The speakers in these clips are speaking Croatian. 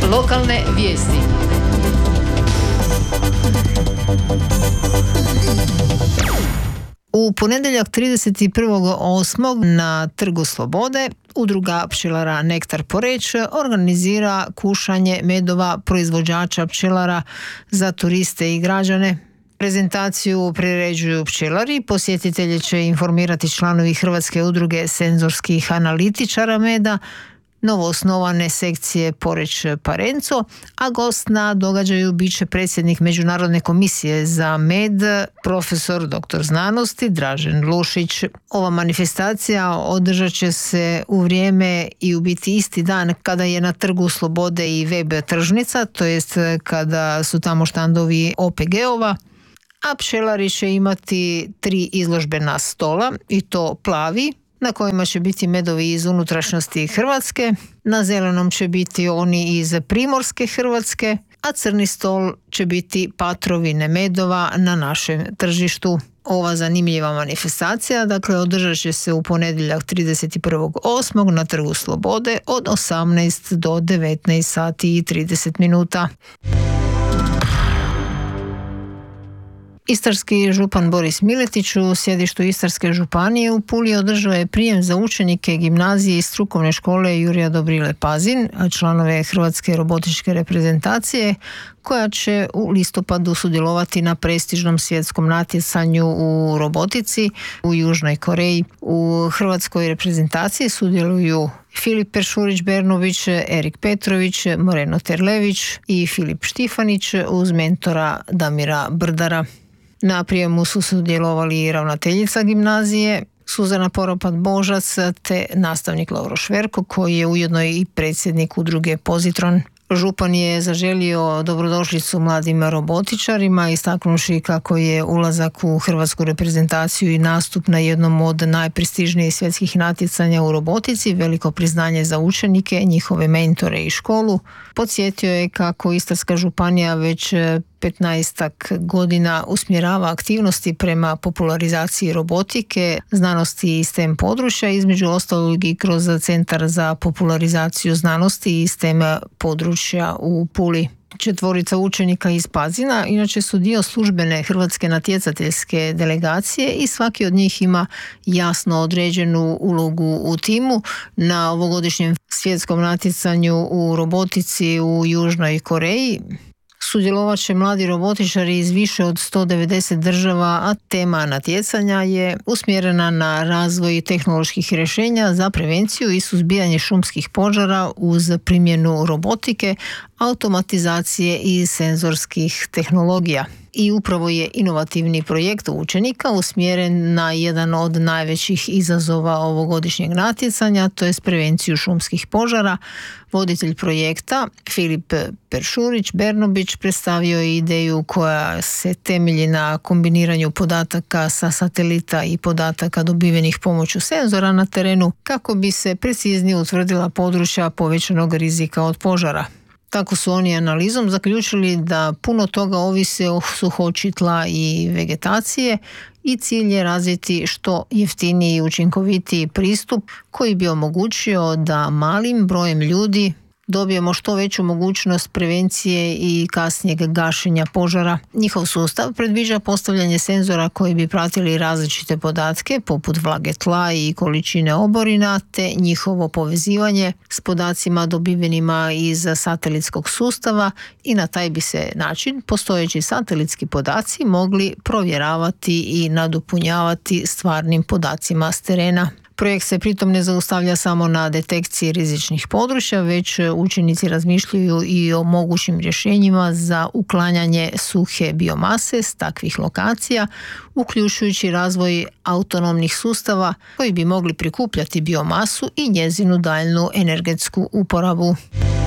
Lokalne vijesti. U ponedjeljak 31.8. na Trgu Slobode Udruga pčelara Nektar Poreč organizira kušanje medova proizvođača pčelara za turiste i građane. Prezentaciju priređuju pčelari, posjetitelje će informirati članovi Hrvatske udruge senzorskih analitičara meda, novoosnovane sekcije Poreč Parenco, a gost na događaju bit će predsjednik Međunarodne komisije za med, profesor dr. znanosti Dražen Lušić. Ova manifestacija održat će se u vrijeme i u biti isti dan kada je na Trgu Slobode i web tržnica, to jest kada su tamo štandovi OPG-ova, a pčelari će imati 3 izložbena stola, i to plavi, na kojima će biti medovi iz unutrašnjosti Hrvatske, na zelenom će biti oni iz primorske Hrvatske, a crni stol će biti patrovine medova na našem tržištu. Ova zanimljiva manifestacija, održat će se u ponedjeljak 31.8. na Trgu Slobode od 18 do 19 sati i 30 minuta. Istarski župan Boris Miletić u sjedištu Istarske županije u Puli održao je prijem za učenike gimnazije i strukovne škole Jurija Dobrile Pazin, a članove Hrvatske robotičke reprezentacije, koja će u listopadu sudjelovati na prestižnom svjetskom natjecanju u robotici u Južnoj Koreji. U hrvatskoj reprezentaciji sudjeluju Filip Peršurić-Bernović, Erik Petrović, Moreno Terlević i Filip Štifanić uz mentora Damira Brdara. Na prijemu su sudjelovali ravnateljica gimnazije Suzana Poropat-Božac te nastavnik Lovro Šverko, koji je ujedno i predsjednik udruge Pozitron. Župan je zaželio dobrodošlicu mladim robotičarima, istaknuši kako je ulazak u hrvatsku reprezentaciju i nastup na jednom od najprestižnijih svjetskih natjecanja u robotici veliko priznanje za učenike, njihove mentore i školu. Podsjetio je kako Istarska županija već 15 godina usmjerava aktivnosti prema popularizaciji robotike, znanosti i STEM područja, između ostalog i kroz Centar za popularizaciju znanosti i STEM područja u Puli. 4 učenika iz Pazina inače su dio službene hrvatske natjecateljske delegacije i svaki od njih ima jasno određenu ulogu u timu. Na ovogodišnjem svjetskom natjecanju u robotici u Južnoj Koreji sudjelovat će mladi robotičari iz više od 190 država, a tema natjecanja je usmjerena na razvoj tehnoloških rješenja za prevenciju i suzbijanje šumskih požara uz primjenu robotike, automatizacije i senzorskih tehnologija. I upravo je inovativni projekt učenika usmjeren na jedan od najvećih izazova ovogodišnjeg natjecanja, to je prevenciju šumskih požara. Voditelj projekta Filip Peršurić-Bernović predstavio je ideju koja se temelji na kombiniranju podataka sa satelita i podataka dobivenih pomoću senzora na terenu kako bi se preciznije utvrdila područja povećanog rizika od požara. Tako su oni analizom zaključili da puno toga ovise o suhoći tla i vegetacije i cilj je razviti što jeftiniji i učinkovitiji pristup koji bi omogućio da malim brojem ljudi dobijemo što veću mogućnost prevencije i kasnijeg gašenja požara. Njihov sustav predviđa postavljanje senzora koji bi pratili različite podatke poput vlage tla i količine oborina te njihovo povezivanje s podacima dobivenima iz satelitskog sustava i na taj bi se način postojeći satelitski podaci mogli provjeravati i nadopunjavati stvarnim podacima s terena. Projekt se pritom ne zaustavlja samo na detekciji rizičnih područja, već učenici razmišljaju i o mogućim rješenjima za uklanjanje suhe biomase s takvih lokacija, uključujući razvoj autonomnih sustava koji bi mogli prikupljati biomasu i njezinu daljnju energetsku uporabu.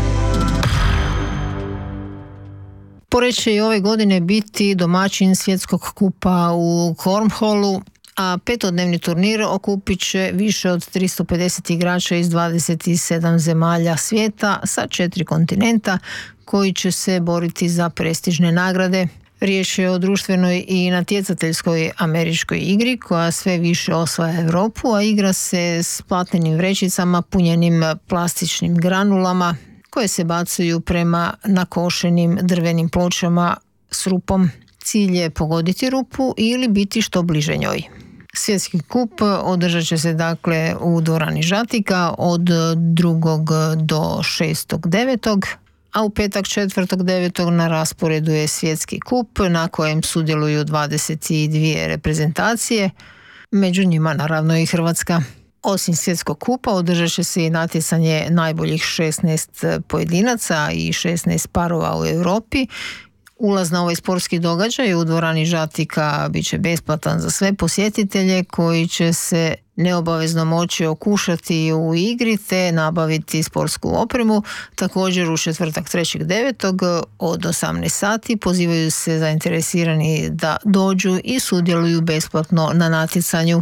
Poreč će i ove godine biti domaćin svjetskog kupa u kornholu, a 5-dnevni turnir okupit će više od 350 igrača iz 27 zemalja svijeta sa 4 kontinenta koji će se boriti za prestižne nagrade. Riječ je o društvenoj i natjecateljskoj američkoj igri koja sve više osvaja Europu, a igra se s platnenim vrećicama punjenim plastičnim granulama koje se bacaju prema nakošenim drvenim pločama s rupom. Cilj je pogoditi rupu ili biti što bliže njoj. Svjetski kup održat će se dakle u dvorani Žatika od 2. do 6.9. a u petak 4.9. na rasporedu je svjetski kup na kojem sudjeluju 22 reprezentacije, među njima naravno i Hrvatska. Osim svjetskog kupa održat će se i natjecanje najboljih 16 pojedinaca i 16 parova u Europi. Ulaz na ovaj sportski događaj u dvorani Žatika bit će besplatan za sve posjetitelje koji će se neobavezno moći okušati u igri te nabaviti sportsku opremu. Također u četvrtak 3.9. od 18 sati pozivaju se zainteresirani da dođu i sudjeluju besplatno na natjecanju.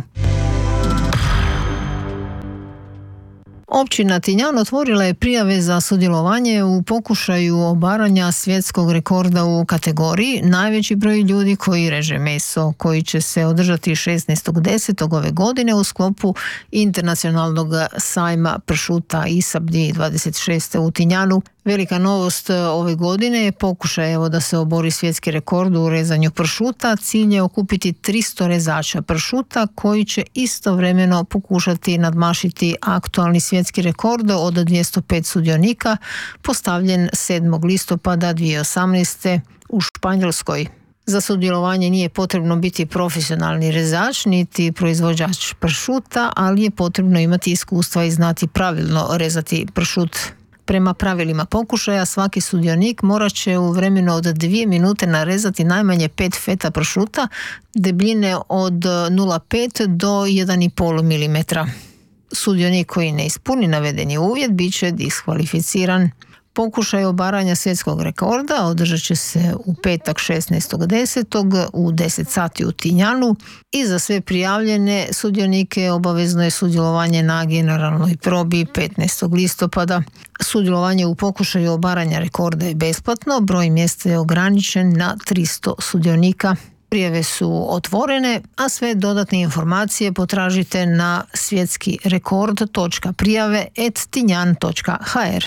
Općina Tinjan otvorila je prijave za sudjelovanje u pokušaju obaranja svjetskog rekorda u kategoriji najveći broj ljudi koji reže meso, koji će se održati 16.10. ove godine u sklopu internacionalnog sajma pršuta ISAB 2026. u Tinjanu. Velika novost ove godine je pokušaj da se obori svjetski rekord u rezanju pršuta. Cilj je okupiti 300 rezača pršuta koji će istovremeno pokušati nadmašiti aktualni svjetski rekord od 205 sudionika postavljen 7. listopada 2018. u Španjolskoj. Za sudjelovanje nije potrebno biti profesionalni rezač niti proizvođač pršuta, ali je potrebno imati iskustva i znati pravilno rezati pršut. Prema pravilima pokušaja, svaki sudionik morat će u vremenu od 2 minute narezati najmanje 5 feta pršuta debljine od 0,5 do 1,5 mm. Sudionik koji ne ispuni navedeni uvjet bit će diskvalificiran. Pokušaj obaranja svjetskog rekorda održat će se u petak 16.10. u 10 sati u Tinjanu i za sve prijavljene sudionike obavezno je sudjelovanje na generalnoj probi 15. listopada. Sudjelovanje u pokušaju obaranja rekorda je besplatno, broj mjesta je ograničen na 300 sudionika. Prijave su otvorene, a sve dodatne informacije potražite na svjetskirekord.prijave@tinjan.hr.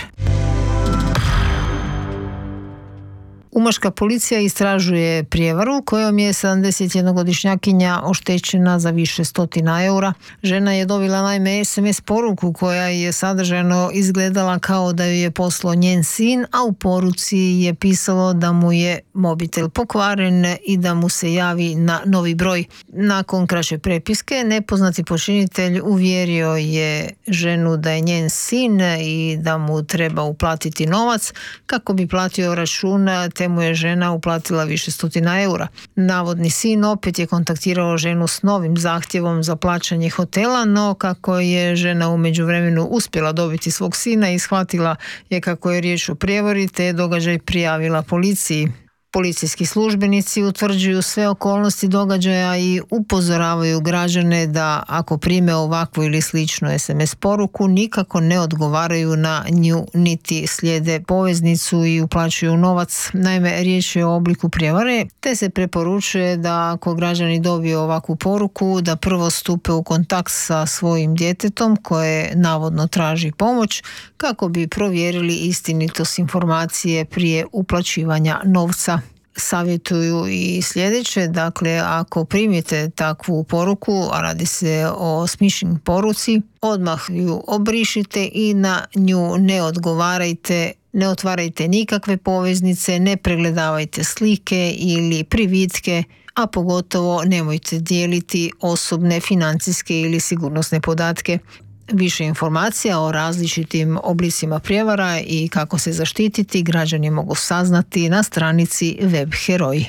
Umaška policija istražuje prijevaru kojom je 71-godišnjakinja oštećena za više stotina eura. Žena je dobila naime SMS poruku koja je sadržajno izgledala kao da ju je poslao njen sin, a u poruci je pisalo da mu je mobitel pokvaren i da mu se javi na novi broj. Nakon kraće prepiske, nepoznati počinitelj uvjerio je ženu da je njen sin i da mu treba uplatiti novac kako bi platio račun, te mu je žena uplatila više stotina eura. Navodni sin opet je kontaktirao ženu s novim zahtjevom za plaćanje hotela, no kako je žena u međuvremenu uspjela dobiti svog sina i shvatila je kako je riječ o prijevari, te je događaj prijavila policiji. Policijski službenici utvrđuju sve okolnosti događaja i upozoravaju građane da ako prime ovakvu ili sličnu SMS poruku nikako ne odgovaraju na nju niti slijede poveznicu i uplaćuju novac. Naime, riječ je o obliku prijevare, te se preporučuje da ako građani dobiju ovakvu poruku da prvo stupe u kontakt sa svojim djetetom koje navodno traži pomoć kako bi provjerili istinitost informacije prije uplaćivanja novca. Savjetuju i sljedeće, dakle ako primite takvu poruku, a radi se o smishing poruci, odmah ju obrišite i na nju ne odgovarajte, ne otvarajte nikakve poveznice, ne pregledavajte slike ili privitke, a pogotovo nemojte dijeliti osobne, financijske ili sigurnosne podatke. Više informacija o različitim oblicima prijevara i kako se zaštititi građani mogu saznati na stranici Web Heroj.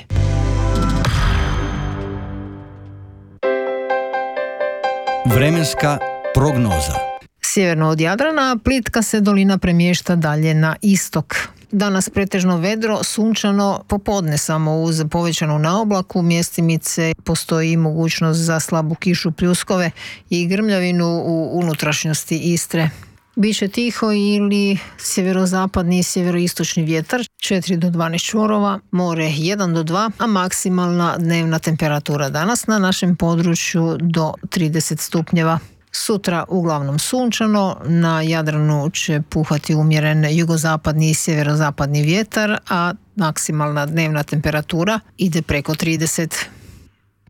Vremenska prognoza. Sjeverno od Jadrana plitka se dolina premješta dalje na istok. Danas pretežno vedro, sunčano, popodne samo uz povećanu naoblaku, mjestimice postoji mogućnost za slabu kišu, pljuskove i grmljavinu u unutrašnjosti Istre. Biće tiho ili sjeverozapadni i sjeveroistočni vjetar 4 do 12 čvorova, more 1 do 2, a maksimalna dnevna temperatura danas na našem području do 30 stupnjeva. Sutra uglavnom sunčano, na Jadranu će puhati umjeren jugozapadni i sjeverozapadni vjetar, a maksimalna dnevna temperatura ide preko 30